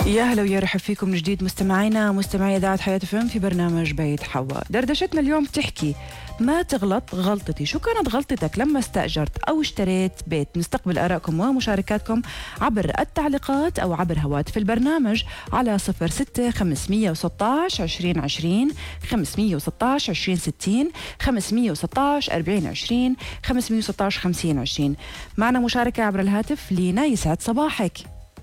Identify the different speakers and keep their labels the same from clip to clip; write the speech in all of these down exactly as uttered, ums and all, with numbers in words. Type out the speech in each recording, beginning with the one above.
Speaker 1: يا هلا ويا رحب فيكم من جديد مستمعينا مستمعي إذاعة حياة فم في برنامج بيت حواء. دردشتنا اليوم بتحكي ما تغلط غلطتي. شو كانت غلطتك لما استأجرت أو اشتريت بيت؟ نستقبل آرائكم ومشاركاتكم عبر التعليقات أو عبر هواتف البرنامج على صفر ستة خمسمية وستاش عشرين عشرين خمسمية وستاش عشرين ستين خمسمية وستاش أربعين عشرين خمسمية وستاش خمسين عشرين. معنا مشاركة عبر الهاتف. لينا يسعد صباحك.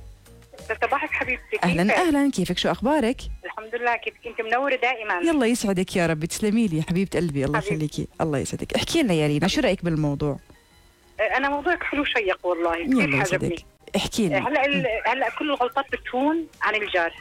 Speaker 2: صباحك حبيبتي.
Speaker 1: اهلا
Speaker 2: كيفك؟
Speaker 1: اهلا، كيفك؟ شو اخبارك؟
Speaker 2: الحمد لله. كيفك انت؟ منوره دائما.
Speaker 1: يلا يسعدك يا رب. تسلمي لي حبيبه قلبي. الله
Speaker 2: حبيب.
Speaker 1: يخليكي. الله يسعدك. احكي لنا يا رينا، شو رايك بالموضوع؟
Speaker 2: انا موضوعك حلو شيق والله، كثير
Speaker 1: يلا
Speaker 2: عجبني.
Speaker 1: يسعدك. احكي لنا.
Speaker 2: هلا ال- هلا كل الغلطات بتهون عن الجار.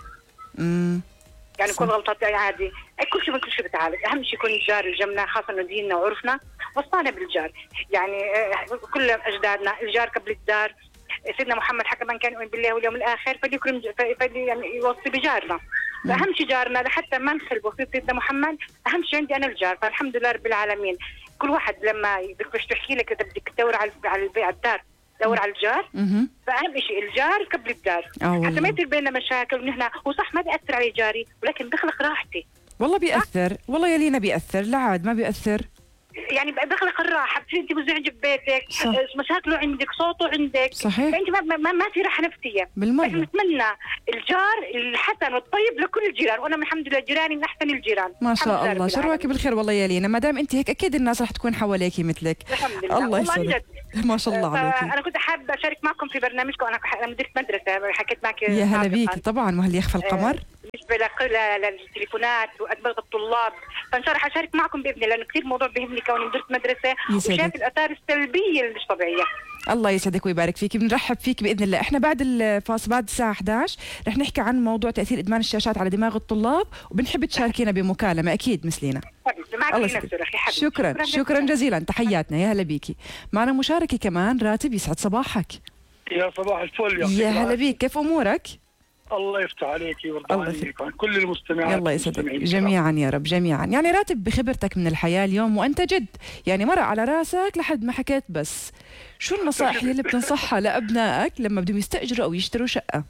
Speaker 1: امم
Speaker 2: يعني
Speaker 1: صح.
Speaker 2: كل غلطات عادي، كل شيء من كل شيء بتعالج. اهم شيء يكون الجار الجمنا، خاصه انه ديننا وعرفنا وصانا بالجار. يعني آه، كل اجدادنا الجار قبل الدار. سيدنا محمد حكى من كان يؤمن بالله واليوم الاخر فليكرم فلي يعني يوصي بجارنا. فاهم شيء جارنا لحتى ما نخرب وصيه سيدنا محمد. اهم شيء عندي انا الجار، فالحمد لله رب العالمين. كل واحد لما بدك تحكي لك اذا بدك تدور على على البيع الدار دور على الجار.
Speaker 1: اها
Speaker 2: فاهم شيء الجار قبل الدار،
Speaker 1: اه
Speaker 2: حتى ما
Speaker 1: والله
Speaker 2: يصير بيننا مشاكل. ونحن وصح ما بياثر علي جاري ولكن بخلق راحتي.
Speaker 1: والله بيأثر. والله يا لينا بيأثر. لا عاد ما بيأثر.
Speaker 2: يعني بخلق الراحه، بتصير انت مزعجه ببيتك،
Speaker 1: صح.
Speaker 2: مشاكله عندك، صوته عندك،
Speaker 1: صحيح
Speaker 2: فانت ما, ما, ما في راحه نفسيه.
Speaker 1: بالمرة.
Speaker 2: احنا نتمنى الجار الحسن والطيب لكل الجيران، وانا الحمد لله جيراني من احسن الجيران.
Speaker 1: ما
Speaker 2: الحمد
Speaker 1: شاء
Speaker 2: لله
Speaker 1: الله.
Speaker 2: رب
Speaker 1: شرواكي
Speaker 2: العالمين.
Speaker 1: بالخير والله يا لينا. ما دام انت هيك اكيد الناس رح تكون حواليكي مثلك.
Speaker 2: الحمد لله
Speaker 1: الله
Speaker 2: والله عن
Speaker 1: يسعدك.
Speaker 2: جد.
Speaker 1: ما شاء الله عليكي.
Speaker 2: انا كنت حابه اشارك معكم في برنامجكم. انا أنا مديره مدرسه، حكيت معك
Speaker 1: يا هلا
Speaker 2: سابقاً.
Speaker 1: بيك طبعا. وهل يخفى القمر؟
Speaker 2: بالنسبه لق- للتليفونات وادمغه الطلاب، فان شاء الله حشارك معكم باذن الله، لانه كثير موضوع بيهمني كوني مديره مدرسه
Speaker 1: يسعدك.
Speaker 2: وشايف الاثار السلبيه اللي مش طبيعيه.
Speaker 1: الله يسعدك ويبارك فيك. بنرحب فيك باذن الله. احنا بعد الفاصل بعد الساعه إحدى عشر رح نحكي عن موضوع تاثير ادمان الشاشات على دماغ الطلاب، وبنحب تشاركينا بمكالمه اكيد مثلينا.
Speaker 2: حبيبتي معك
Speaker 1: الله
Speaker 2: لينا
Speaker 1: يسعدك.
Speaker 2: بسرعة، يا حبيبتي.
Speaker 1: شكرا شكرا جزيلا. تحياتنا. يا هلا بيكي. معنا مشاركه كمان. راتب يسعد صباحك.
Speaker 3: يا صباح الفل.
Speaker 1: يا هلا بيك. كيف امورك؟
Speaker 3: الله يفتح عليكي ويرضى
Speaker 1: الله
Speaker 3: عنك وعن كل المستمعين.
Speaker 1: يلا يسعدك جميعا يا رب جميعا. يعني راتب بخبرتك من الحياه اليوم وانت جد يعني مرق على راسك لحد ما حكيت، بس شو النصائح اللي بتنصحها لابنائك لما بدهم يستاجروا او يشتروا شقه؟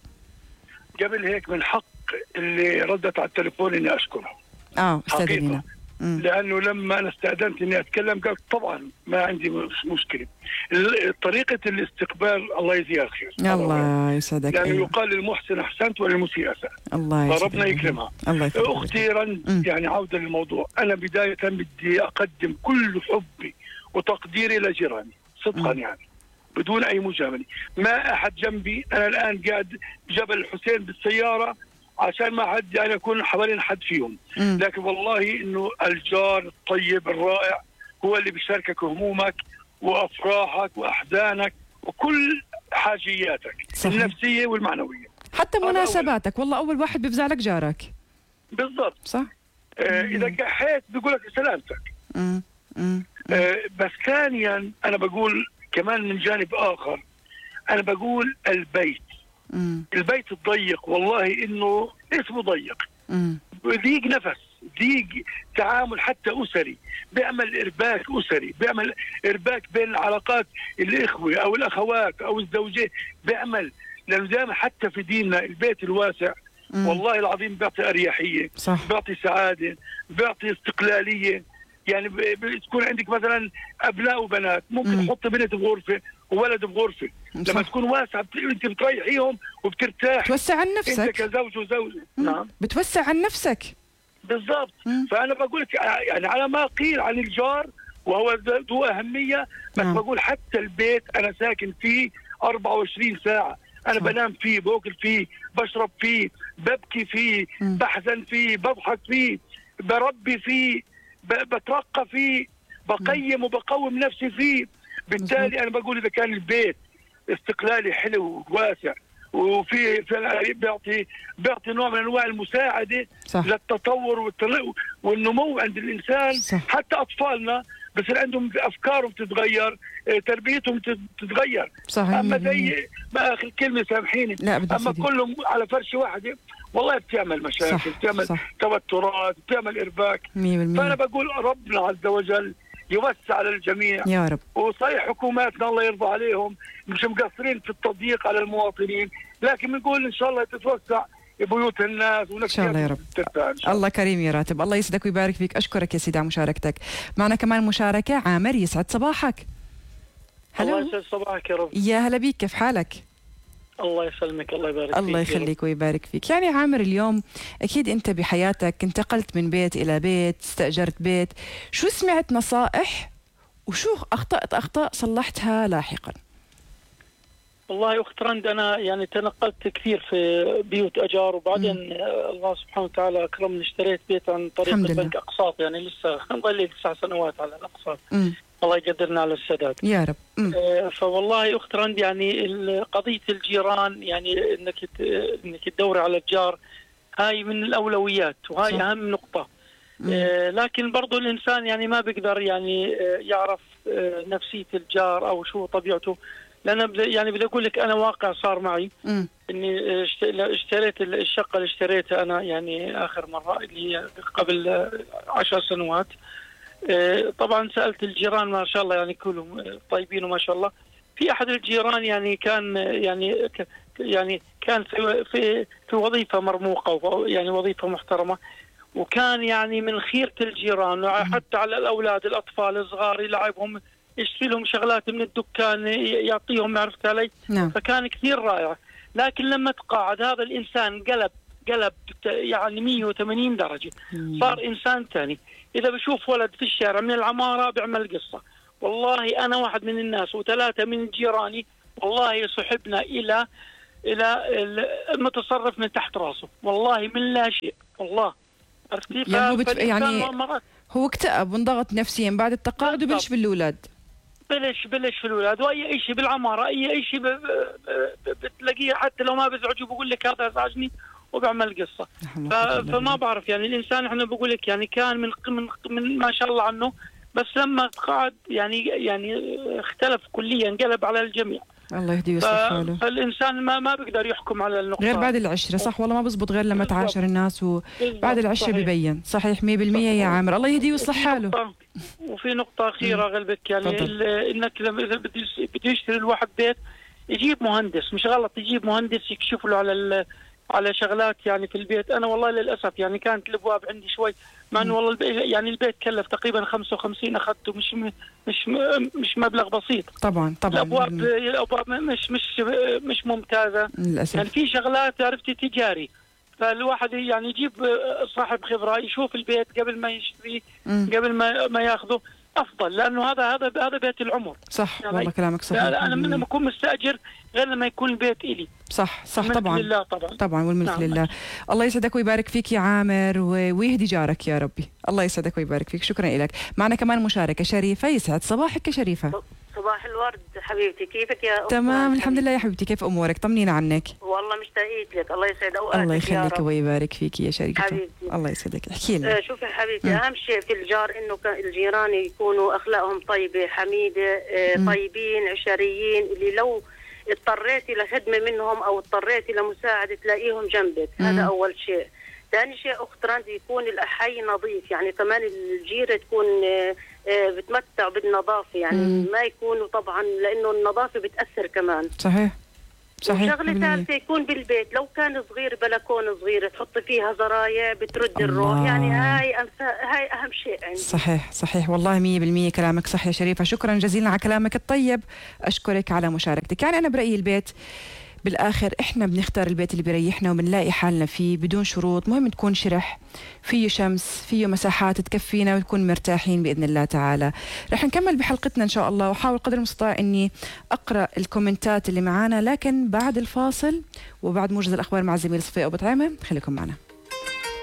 Speaker 3: قبل هيك من حق اللي ردت على التليفون اني اشكره.
Speaker 1: اه استاذ
Speaker 3: حقيقة.
Speaker 1: لينا. مم.
Speaker 3: لانه لما انا استاذنت اني اتكلم قال طبعا ما عندي مش مشكله. ال- طريقه الاستقبال الله يجزيها الخير.
Speaker 1: الله يسعدك.
Speaker 3: يعني
Speaker 1: أيوة.
Speaker 3: يقال للمحسن احسنت وللمسيء اساء.
Speaker 1: الله يسعدك.
Speaker 3: فربنا يكرمها.
Speaker 1: الله يسعدك.
Speaker 3: اختي رند،
Speaker 1: مم.
Speaker 3: يعني عوده للموضوع، انا بدايه بدي اقدم كل حبي وتقديري لجيراني صدقا،
Speaker 1: مم.
Speaker 3: يعني بدون اي مجامله. ما احد جنبي، انا الان قاعد جبل الحسين بالسياره عشان ما حد يعني يكون حوالين حد فيهم.
Speaker 1: مم.
Speaker 3: لكن والله انه الجار الطيب الرائع هو اللي بيشاركك همومك وافراحك واحزانك وكل حاجياتك
Speaker 1: صحيح.
Speaker 3: النفسيه والمعنويه.
Speaker 1: حتى
Speaker 3: هذا
Speaker 1: مناسباتك والله اول واحد بيفزع لك جارك.
Speaker 3: بالضبط.
Speaker 1: صح.
Speaker 3: آه اذا كحيت بيقول لك سلامتك.
Speaker 1: مم. مم.
Speaker 3: آه بس ثانيا انا بقول كمان من جانب اخر، انا بقول البيت
Speaker 1: مم.
Speaker 3: البيت الضيق والله انه اسمه ضيق،
Speaker 1: مم.
Speaker 3: ضيق نفس، ضيق تعامل حتى اسري، بيعمل ارباك اسري، بيعمل ارباك بين علاقات الاخوه او الاخوات او الزوجين، بيعمل لانه دائما حتى في ديننا البيت الواسع
Speaker 1: مم.
Speaker 3: والله العظيم بيعطي اريحيه،
Speaker 1: صح.
Speaker 3: بيعطي سعاده، بيعطي استقلاليه. يعني بتكون عندك مثلا ابناء وبنات، ممكن
Speaker 1: مم.
Speaker 3: تحط بنت بغرفه وولد بغرفه،
Speaker 1: صح.
Speaker 3: لما تكون واسعه بت- انت بتريحيهم وبترتاح
Speaker 1: توسع عن
Speaker 3: انت
Speaker 1: نفسك.
Speaker 3: كزوج وزوجه.
Speaker 1: مم.
Speaker 3: نعم
Speaker 1: بتوسع عن نفسك.
Speaker 3: بالضبط.
Speaker 1: مم.
Speaker 3: فانا بقول لك يعني على ما قيل عن الجار وهو ذو اهميه، بس
Speaker 1: نعم.
Speaker 3: بقول حتى البيت انا ساكن فيه أربعة وعشرين ساعه، انا
Speaker 1: صح.
Speaker 3: بنام فيه، باكل فيه، بشرب فيه، ببكي فيه،
Speaker 1: مم.
Speaker 3: بحزن فيه، بضحك فيه، بربي فيه، ب- بترقى فيه، بقيم وبقوم نفسي فيه. بالتالي انا بقول اذا كان البيت استقلالي حلو وواسع وفي في بيعطي بيعطي نوع من انواع المساعده
Speaker 1: صح.
Speaker 3: للتطور والتل- والنمو عند الانسان.
Speaker 1: صح.
Speaker 3: حتى اطفالنا بصير عندهم افكارهم تتغير، آه، تربيتهم تت- تتغير.
Speaker 1: صحيح.
Speaker 3: اما زي ما اخر كلمه سامحيني،
Speaker 1: لا بدي
Speaker 3: اما
Speaker 1: سيدي.
Speaker 3: كلهم على فرشه واحده والله بتعمل مشاكل،
Speaker 1: صح.
Speaker 3: بتعمل
Speaker 1: صح.
Speaker 3: توترات، بتعمل ارباك.
Speaker 1: مية
Speaker 3: فانا
Speaker 1: بالمية.
Speaker 3: بقول ربنا عز وجل يوسع على الجميع،
Speaker 1: يا رب.
Speaker 3: وصحيح حكوماتنا الله يرضى عليهم مش مقصرين في التضييق على المواطنين، لكن بنقول ان شاء الله تتوسع بيوت الناس
Speaker 1: ان شاء الله يا رب. الله كريم يا راتب، الله يسعدك ويبارك فيك. اشكرك يا سيدي على مشاركتك. معنا كمان مشاركه. عامر يسعد صباحك.
Speaker 4: هلا. الله يسعد صباحك يا رب.
Speaker 1: يا هلا بيك، كيف حالك؟
Speaker 4: الله يسلمك، الله يبارك فيك.
Speaker 1: الله يخليك ويبارك فيك. يعني عامر اليوم اكيد انت بحياتك انتقلت من بيت الى بيت، استاجرت بيت، شو سمعت نصائح وشو اخطات اخطاء صلحتها لاحقا؟
Speaker 4: والله اخت رند انا يعني تنقلت كثير في بيوت اجار، وبعدين الله سبحانه وتعالى اكرمني اشتريت بيت عن طريق البنك اقساط، يعني لسه ضل لي تسع سنوات على الاقساط. الله يقدرنا على السداد
Speaker 1: يا رب.
Speaker 4: آه فوالله اخت رند يعني قضيه الجيران، يعني انك انك تدوري على الجار، هاي من الاولويات وهاي صح. اهم نقطه. آه لكن برضو الانسان يعني ما بيقدر يعني آه يعرف آه نفسيه الجار او شو طبيعته، لأن يعني بدي أقول لك أنا واقع صار معي. م. إني اشتريت الشقة اللي اشتريتها أنا يعني آخر مرة اللي قبل عشر سنوات. طبعا سألت الجيران ما شاء الله يعني كلهم طيبين وما شاء الله. في أحد الجيران يعني كان يعني يعني كان في في في وظيفة مرموقة، يعني وظيفة محترمة، وكان يعني من خيرة الجيران حتى على الأولاد الأطفال الصغار يلعبهم، يشتري لهم شغلات من الدكان يعطيهم، عرفت علي؟ نعم. فكان كثير رائع. لكن لما تقاعد هذا الإنسان قلب قلب يعني مية وثمانين درجة. مم. صار إنسان ثاني. إذا بشوف ولد في الشارع من العمارة بيعمل قصة. والله أنا واحد من الناس وثلاثة من جيراني والله صحبنا إلى إلى المتصرف من تحت راسه، والله من لا شيء والله. عرفتي؟
Speaker 1: يعني, بتف... يعني هو اكتئب وانضغط نفسيا بعد التقاعد وبلش بالأولاد.
Speaker 4: بلش بلش في الأولاد وأي شيء بالعمارة، أي شيء بتلاقيه حتى لو ما بزعجه بقول لك هذا ازعجني وبيعمل قصة. فما بعرف يعني الإنسان احنا بقول لك يعني كان من من من ما شاء الله عنه، بس لما تقاعد يعني يعني اختلف كليا، انقلب على الجميع.
Speaker 1: الله يهديه ويصلح حاله.
Speaker 4: فالإنسان ما ما بيقدر يحكم على النقطة
Speaker 1: غير بعد العشرة. صح والله ما بزبط غير لما تعاشر الناس وبعد العشرة ببين. صحيح مية بالمية يا عامر. الله يهديه ويصلح حاله.
Speaker 4: وفي نقطة أخيرة غلبك يعني إنك لما إذا بده يشتري الواحد بيت يجيب مهندس، مش غلط يجيب مهندس يكشف له على على شغلات يعني في البيت. أنا والله للأسف يعني كانت الأبواب عندي شوي، مع إنه والله يعني البيت كلف تقريبا خمسة وخمسين أخذته، مش مش مش مبلغ بسيط.
Speaker 1: طبعا طبعا.
Speaker 4: الأبواب الأبواب مش مش مش ممتازة للأسف. يعني في شغلات عرفتي تجاري، فالواحد يعني يجيب صاحب خبرة يشوف البيت قبل ما يشتري، قبل ما ما ياخذه افضل، لانه هذا هذا هذا بيت العمر.
Speaker 1: صح يعني والله كلامك صحيح.
Speaker 4: انا لما اكون مستاجر غير لما يكون البيت الي.
Speaker 1: صح صح
Speaker 4: الملك
Speaker 1: طبعا.
Speaker 4: لله طبعا
Speaker 1: طبعا والملك نعم. لله. الله يسعدك ويبارك فيك يا عامر ويهدي جارك يا ربي. الله يسعدك ويبارك فيك. شكرا لك. معنا كمان مشاركة. شريفة يسعد صباحك يا شريفة.
Speaker 5: صباح الورد حبيبتي، كيفك يا أختي؟
Speaker 1: تمام الحمد لله يا حبيبتي. كيف امورك؟ طمنينا عنك.
Speaker 5: والله مشتاقيت لك. الله يسعد اوقاتك.
Speaker 1: الله يخليك ويبارك فيك يا شريفة
Speaker 5: حبيبتي.
Speaker 1: الله يسعدك. احكي لنا.
Speaker 5: آه شوفي حبيبتي، م. اهم شيء في الجار انه الجيران يكونوا اخلاقهم طيبه حميده، آه طيبين عشريين، اللي لو اضطريتي لخدمه منهم او اضطريتي لمساعده تلاقيهم جنبك. م. هذا اول شيء. ثاني شيء اخت راندي يكون الحي نظيف، يعني كمان الجيره تكون آه بتمتع بالنظافه، يعني مم. ما يكونوا طبعا، لانه النظافه بتاثر كمان.
Speaker 1: صحيح صحيح.
Speaker 5: وشغله ثالثه يكون بالبيت لو كان صغير بلكونه صغيره تحط فيها زرايا بترد الروح، يعني هاي هاي اهم شيء عندي.
Speaker 1: صحيح صحيح والله مية بالمية كلامك صح يا شريفه. شكرا جزيلا على كلامك الطيب، اشكرك على مشاركتك. يعني انا برايي البيت بالآخر إحنا بنختار البيت اللي بيريحنا وبنلاقي حالنا فيه بدون شروط. مهم تكون شرح، فيه شمس، فيه مساحات تكفينا ونكون مرتاحين بإذن الله تعالى. رح نكمل بحلقتنا إن شاء الله، وحاول قدر المستطاع إني أقرأ الكومنتات اللي معانا، لكن بعد الفاصل وبعد موجز الأخبار مع الزميل صفي أبو طعيمة. خليكم معنا.